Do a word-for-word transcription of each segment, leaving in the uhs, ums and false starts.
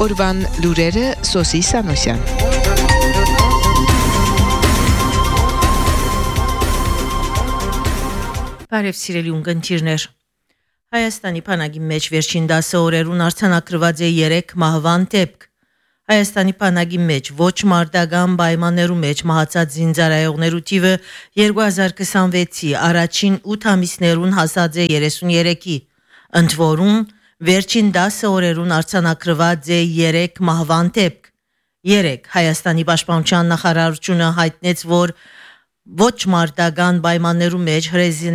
Օրվան լուրերը Սոսի Սանոսյան։ Բարև սիրելի ունկնդիրներ։ Հայաստանի բանակի մեջ վերջին դասը օրերուն արձանագրված է երեք մահվան դեպք։ Հայաստանի բանակի մեջ ոչ մարտական պայմաններու մեջ մահացած զինծառայողներու թիվը երկու հազար քսանվեցի առաջին ութ ամիսներուն հասած է երեսուներեքի, ընդ որում վերջին դասը օրերուն արձանագրված է երեք մահվան դեպք։ Երեք Հայաստանի պաշտպանության նախարարությունը հայտնեց, որ ոչ մարտական պայմաններու մեջ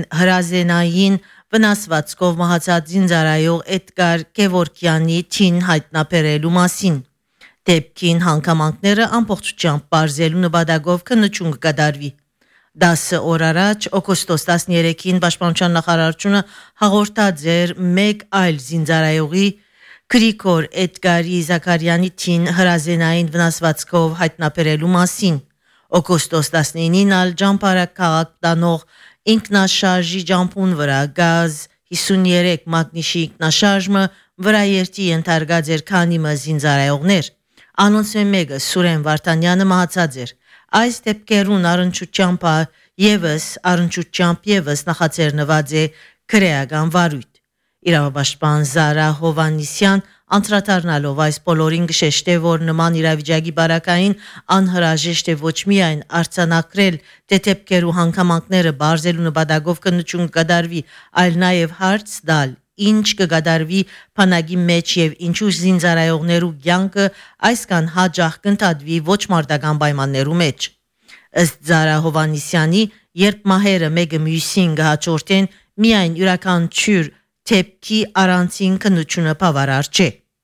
հրազենային վնասվածքով մահացած զինծառայող Էդգար Գևորգյանի թին հայտնաբերելու մասին։ Դեպքին հանգամանքները ամբողջությամբ բարձելու նպատակով քննություն կկատարվի։ Դասը օր առաջ օգոստոս տասներեքին պաշտպանության նախարարությունը հաղորդած էր մեկ այլ զինծառայողի Գրիգոր Էդգարի Զաքարյանի թին հրազենային վնասվածքով հայտնաբերելու մասին։ Օգոստոս տասնինին ալ Ջամփարակ քաղաք տանող ինքնաշարժի ջամփուն վրա գազ հիսուներեք մագնիշի ինքնաշարժը վրա երթի ենթարկած էր քանի մը զինծառայողներ։ Անոնց մեկը Սուրեն Վարդանյանը մահացած էր։ Այս դեպքերուն առնչությամբ եւս առնչությամբ եւս նախաձեռնված է քրեական վարույթ։ Իրավապաշտպան Զարա Հովանիսյան անդրադառնալով այս բոլորին գշեշտե, որ նման իրավիճակի բարակային անհրաժեշտ է ոչ միայն արձանագրել թե դեպքերու հանգամանքները բարձելու նպատակով քննություն կդարվի, այլ նաև հարց տալ, ինչ կգադարվի բանակի մեջ եւ ինչու զինծառայողներու կյանքը այսքան հաջող կընդհատվի ոչ մարտական պայմաններու մեջ։ Ըստ Զարա Հովանիսյանի, երբ մահերը մեկը մյուսին կհաջորդեն, միայն յուրաքանչյուր դեպքի առանցին քննությունը բավարար չէ։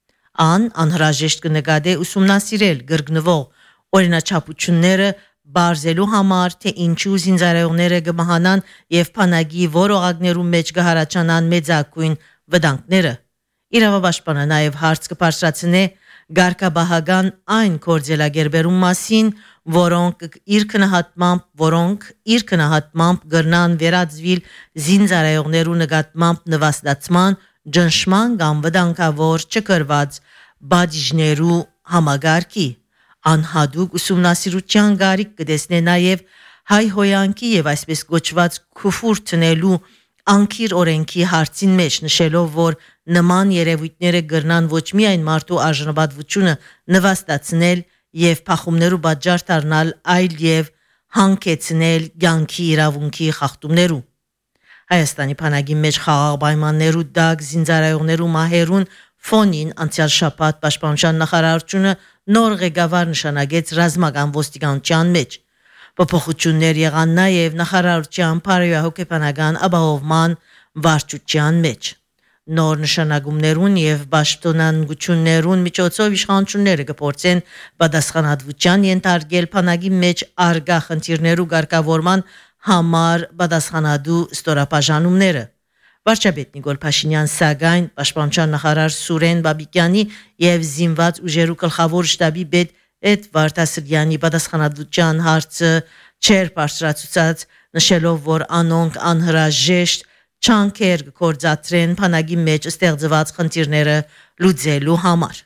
Ան անհրաժեշտ կնկատի ուսումնասիրել գրգնվող օրինաչափությունները բարձելու համար, թե ինչու զինծառայողները կմահանան եւ բանակի որողակներու մեջ կհարաճանան մեծակույն վտանգները։ Իրավապաշտպանը նաեւ հարց կբարձրացնե գարկաբահական այն կորձելագերբերում մասին, որոնք իր քնահատմամբ, որոնք իր քնահատմամբ գրնան վերածվիլ զինծառայողներու նկատմամբ նվաստացման, ջնշման կամ վտանգավոր չկրված բաժներու համագարկի։ Անհադուկ ուսումնասիրության գարիք կտեսնե նաև հայ հոյանքի եւ այսպես կոչված քուֆուր տնելու անկիր օրենքի հարցին մեջ, նշելով, որ նման երևույթները գրնան ոչ միայն մարդու արժանապատվությունը նվաստացնել եւ փախումներու պատճառ դառնալ, այլ եւ հանգեցնել կյանքի իրավունքի խախտումներու։ Հայաստանի բանակի մեջ խաղաղ պայմաններու դակ զինծառայողներու մահերուն ֆոնին անցյալ շաբաթ պաշտպանության նախարարությունը նոր ղեկավար նշանակեց ռազմական ոստիկանության մեջ։ Փոփոխություններ եղան նաև նախարարության բարոյահոգեբանական ապահովման վարչության մեջ։ Նոր նշանակումներուն եւ պաշտոնանկություններուն միջոցով իշխանությունները կփորձեն պատասխանատվության ենթարկել բանակի մեջ արգա խնդիրներու ղեկավարման համար պատասխանատու ստորաբաժանումները։ Վարչապետ Նիկոլ Փաշինյան սակայն պաշտպանության նախարար Սուրեն Բաբիկյանի եւ զինված ուժերու գլխավոր շտաբի պետ Էդվարդ Ասրյանի պատասխանատվության հարցը չեր բարձրացուցած, նշելով, որ անոնք անհրաժեշտ չանքեր կործադրեն բանակի մեջ ստեղծված խնդիրները լուծելու համար։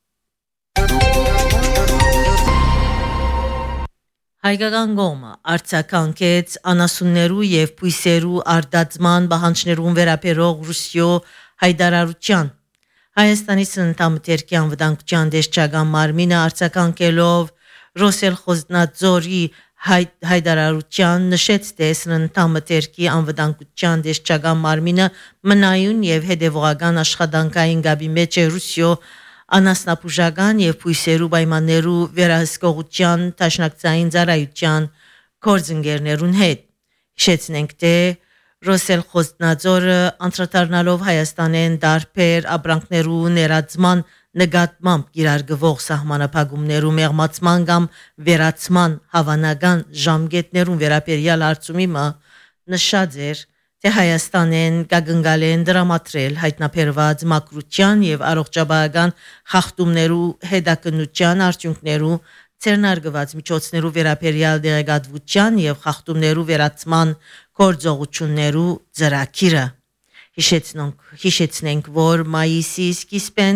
Հայկական կողմը արձագանքեց անասուններու եւ բույսերու արտադրման պահանջներուն վերաբերող Ռուսիո հայտարարության։ Հայաստանի սննդամթերքի անվտանգության դեսչական մարմինը արձագանքելով Ռոսելխոզնաձորի հայտարարության նշեց, թե սննդամթերքի անվտանգության դեսչական մարմինը մնայուն եւ հետեւողական աշխատանքային գաբի մեջ է Ռուսիո անասնապուժական եւ բույսերու պայմաններու վերահսկողության տաշնակցային ծառայության կորձընկերներուն հետ։ Հիշեցնենք, թե Ռոսելխոզնաձորը անդրադառնալով Հայաստանեն դարբեր ապրանքներու ներածման նկատմամբ կիրարգվող սահմանափակումներու մեղմացման կամ վերացման հավանական ժամկետներուն վերաբերյալ հարցումի մը նշած էր, թե Հայաստանեն կգնգալեն դրամատրել հայտնաբերված մակրության եւ առողջապահական խախտումներու հետաքննության արդյունքներու ցերնարգված միջոցներու վերաբերյալ դեղեկատվության եւ խախտումներու վերացման գործողություններու ծրագիրը։ Հիշեցնենք, հիշեցնենք, որ մայիսի սկիզբեն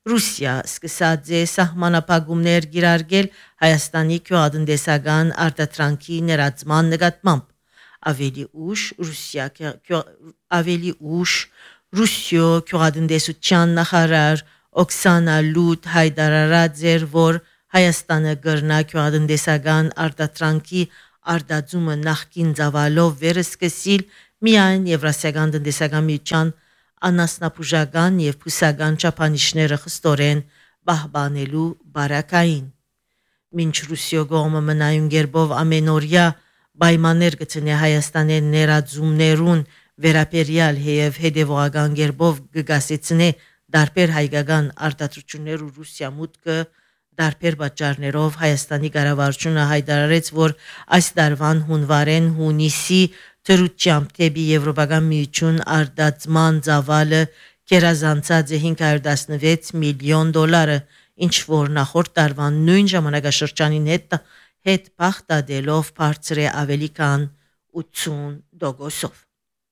Ռուսիա սկսած է սահմանափակումներ գիրարգել Հայաստանի քյոադնդեսական արտադրանքի ներածման նկատմամբ։ Ավելի ուշ Ռուսիա ավելի ուշ Ռուսիո քյոադնդեսության նախարար Օքսանա Լուտ հայտարարած էր, որ Հայաստանը կրնա քյոադնդեսական արտադրանքի արտադրումը նախկին ծավալով վերսկսիլ միայն Եվրասիական տնտեսական միության անասնապուժական եւ փուսական չափանիշները խստորեն պահպանելու բարակային։ Մինչ Ռուսիո կողմը մնայուն գերբով ամենօրյա պայմաններ գտնի Հայաստանի ներածումներուն վերապերյալ եւ հետեւողական գերբով կգասեցնե դարբեր հայկական արտադրություններ ու Ռուսիա մուտքը դարբեր պատճառներով Հայաստանի կառավարությունը հայտարարեց, որ այս տարվան հունվարեն հունիսի Թրուչյամբ թեպի Եվրոպական միություն արտադրման ծավալը գերազանցած է հինգ հարյուր տասնվեց միլիոն դոլարը, ինչ որ նախորդ տարվան նույն ժամանակաշրջանին հետ հետ բախտադելով բարձր է ավելի քան ութսուն տոկոսով։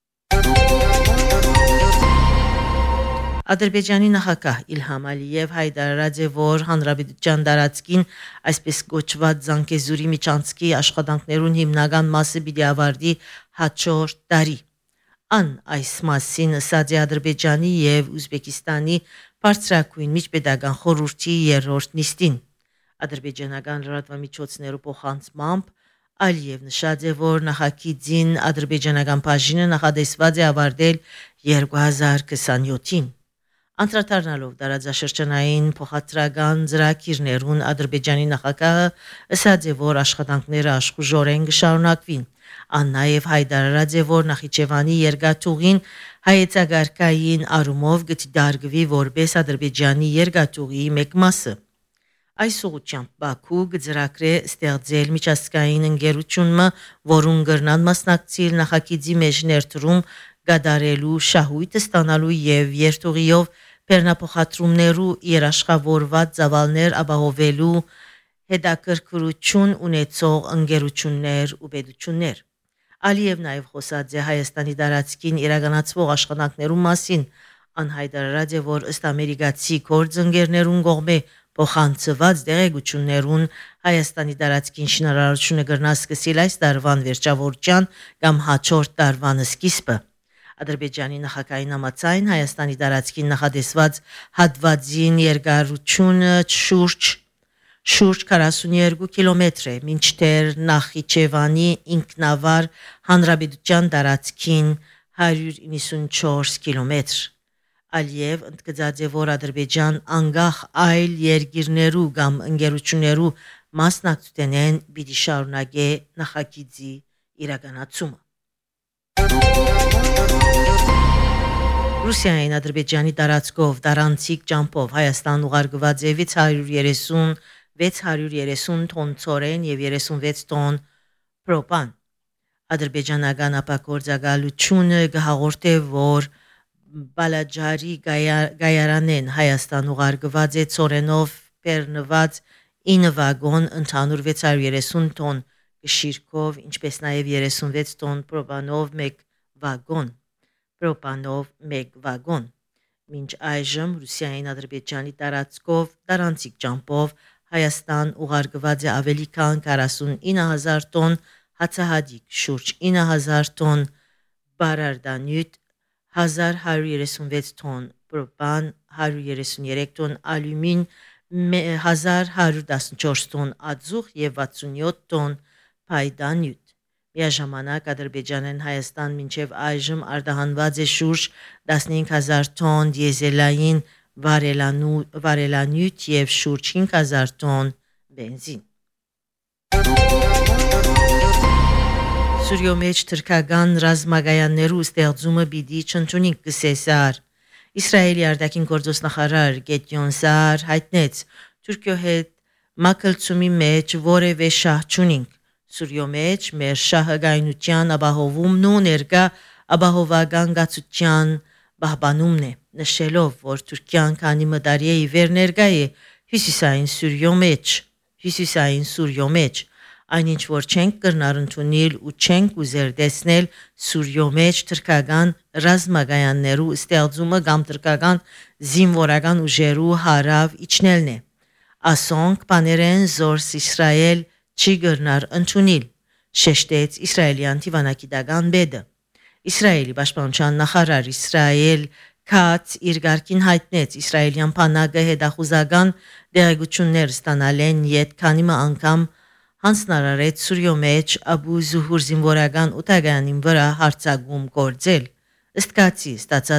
Ադրբեջանի նախագահ Իլհամ Ալիև հայտարարած է, որ հանրապետության տարածքին այսպես կոչված Զանգեզուրի միջանցքի աշխատանքներուն հիմնական մասը պիտի ավարտի հաջորդ տարի։ Ան այս մասին ասաց է Ադրբեջանի եւ Ուզբեկիստանի բարձրակույն միջպետական խորհրդի երրորդ նիստին։ Ադրբեջանական լրատվամիջոցներու փոխանցմամբ Ալիև նշած է, որ նախագիծին ադրբեջանական բաժինը նախադեсված է ավարտել երկու հազար քսանյոթին։ Անդրադառնալով տարածաշրջանային փոխադրական ծրագիրներուն Ադրբեջանի նախագահը ասաց է, որ աշխատանքները աշխուժորեն կշարունակվին։ Ան նաև հայտարարած է, որ Նախիջևանի երկաթուղին հայեցակարգային առումով կդարգվի որպես Ադրբեջանի երկաթուղիի մեկ մասը։ Այս ուղղությամբ Բաքու կձեռագրե ստեղծել միջազգային ընկերությունը, որուն կրնան մասնակցել նախագիծի մեջ ներդրում կատարելու շահույթը ստանալու եւ երթուղիով բեռնափոխադրումներու երաշխավորված ծավալներ ապահովելու հետաքրքրություն ունեցող ընկերություններ ու պետություններ։ Ալիև նաև խոսած է Հայաստանի տարածքին իրականացվող աշխատանքներու մասին, անհայտարարած է, որ ըստ ամերիկացի գործընկերներուն կողմէ փոխանցված դեղեցություններուն Հայաստանի տարածքին շինարարությունը կրնա սկսել այս տարվան վերջավորության կամ հաջորդ տարվան սկիզբը։ Ադրբեջանի նախագահի համաձայն Հայաստանի տարածքին նախադեсված հատվածին երկարությունը շուրջ շուրջ քառասունյոթ կիլոմետր է, մինչդեռ Նախիջևանի ինքնավար հանրապետության տարածքին հարյուր իննսունչորս կիլոմետր։ Ալիև ընդգծած է, որ Ադրբեջան անգախ այլ երկիրներու կամ ընկերություններու մասնակցութենեն պիտի շարունակե նախագիծի իրականացումը։ Ռուսիային Ադրբեջանի տարածքով տարանցիկ ճամփով Հայաստան ուղարկված է վեց հարյուր երեսուն տոն ցորեն եւ երեսունվեց տոն պրոպան։ Ադրբեջանական ապագործակալությունը կհաղորդե, որ Բալաջարի գայարանեն Հայաստան ուղարկված է ցորենով բեռնված ինը վագոն ընդհանուր վեց հարյուր երեսուն տոն գշիրքով, ինչպես նաեւ երեսունվեց տոն պրոպանով մեկ վագոն։ Պրոպանով մեկ վագոն։ Մինչ այժմ Ռուսիային Ադրբեջանի տարածքով տարանցիկ ճամփով Հայաստան ուղարկված է ավելի քան քառասունինը հազար տոն հացահատիկ, շուրջ ինը հազար տոն բարարդանյութ, հազար հարյուր երեսունվեց տոն պրոպան, հարյուր երեսունյոթ տոն ալյումին, հազար հարյուր տասնչորս տոն ածուխ եւ վաթսունյոթ տոն փայդանյութ։ Միաժամանակ Ադրբեջանեն Հայաստան մինչև այժմ արտահանված է շուրջ տասնհինգ հազար տոն դիեզելային վարելանյութ եւ շուրջ հինգ հազար տոն բենզին։ Սուրիո մեջ թրքական ռազմագայաններու ստեղծումը պիտի չընդունի կսեսար։ Իսրայելի արտաքին գործոստ նախարար Գեդեոն Սար հայտնեց Թուրքիո հետ մակլցումի մեջ որևէ շահ չունինք։ Սուրիո մեջ մեր շահագայնության ապահովումն ու ներկա ապահովական գացության պահպանումն է, նշելով, որ Թուրքիան քանի մտարի է իվեր ներկա է հյուսիսային Սուրիո մեջ, հյուսիսային Սուրիո մեջ, Այնինչ որ չենք կրնար ընդունել ու չենք ուզեր տեսնել Սուրյո մեջ թրքական ռազմագայաններու ստեղծումը կամ թրքական զինվորական ուժերու հարավ իջնելն է։ Ասոնք բաներեն զորս Իսրայել չի կրնար ընդունել, շեշտեց իսրայելյան դիվանագիտական բեդը։ Իսրայելի պաշտպանության նախարար Իսրայել Քաց իր գարկին հայտնեց իսրայելյան բանակը հետախուզական դեղեցություններ ստանալեն յետ քանի անգամ հանձնարարեց Սուրյո մեջ Աբու Զուհուր զինվորական օտարյանին վրա հարձակում գործել։ Ըստ Քացի ստացած